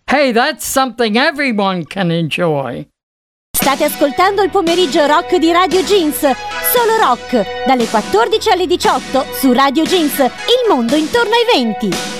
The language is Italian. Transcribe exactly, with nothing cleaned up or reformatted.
Hey, that's something everyone can enjoy. State ascoltando il pomeriggio rock di Radio Jeans. Solo rock, dalle quattordici alle diciotto su Radio Jeans, il mondo intorno ai venti.